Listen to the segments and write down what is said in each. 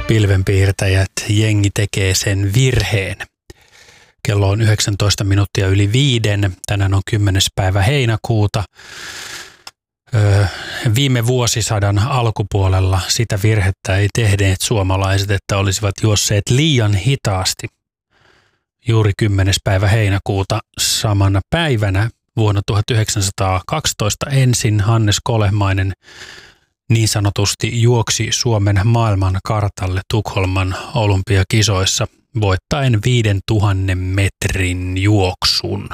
Pilvenpiirtäjät, jengi tekee sen virheen. Kello on 19 minuuttia yli 5. Tänään on 10. päivä heinäkuuta. Viime vuosisadan alkupuolella sitä virhettä ei tehneet suomalaiset, että olisivat juosseet liian hitaasti. Juuri 10. päivä heinäkuuta samana päivänä vuonna 1912 ensin Hannes Kolehmainen niin sanotusti juoksi Suomen maailmankartalle Tukholman olympiakisoissa voittaen 5000 metrin juoksun.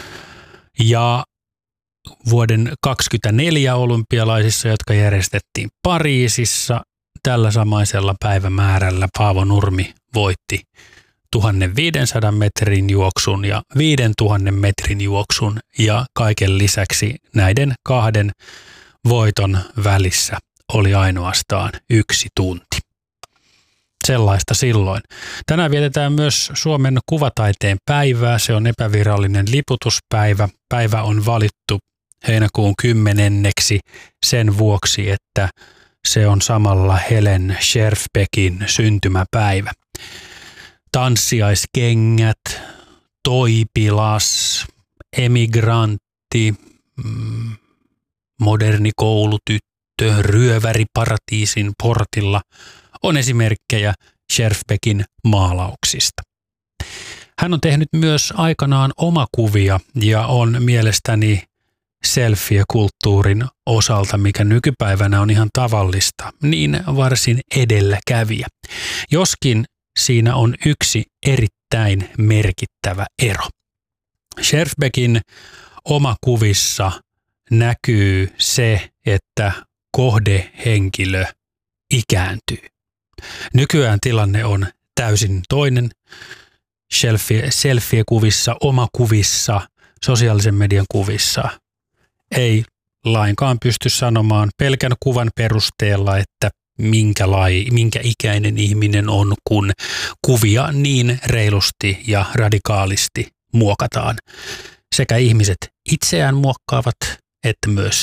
Ja vuoden 2024 olympialaisissa, jotka järjestettiin Pariisissa, tällä samaisella päivämäärällä Paavo Nurmi voitti 1500 metrin juoksun ja 5000 metrin juoksun ja kaiken lisäksi näiden kahden voiton välissä oli ainoastaan 1 tunti. Sellaista silloin. Tänään vietetään myös Suomen kuvataiteen päivää. Se on epävirallinen liputuspäivä. Päivä on valittu heinäkuun 10. sen vuoksi, että se on samalla Helen Scherfbeckin syntymäpäivä. Tanssiaiskengät, Toipilas, Emigrantti, Moderni koulutyttö, Ryöväriparatiisin portilla on esimerkkejä Scherfbeckin maalauksista. Hän on tehnyt myös aikanaan omakuvia ja on mielestäni selfie-kulttuurin osalta, mikä nykypäivänä on ihan tavallista, niin varsin edelläkävijä. Joskin siinä on yksi erittäin merkittävä ero. Scherfbeckin omakuvissa näkyy se, että kohdehenkilö ikääntyy. Nykyään tilanne on täysin toinen. Selfie-kuvissa, omakuvissa, sosiaalisen median kuvissa ei lainkaan pysty sanomaan pelkän kuvan perusteella, että minkä ikäinen ihminen on, kun kuvia niin reilusti ja radikaalisti muokataan. Sekä ihmiset itseään muokkaavat, että myös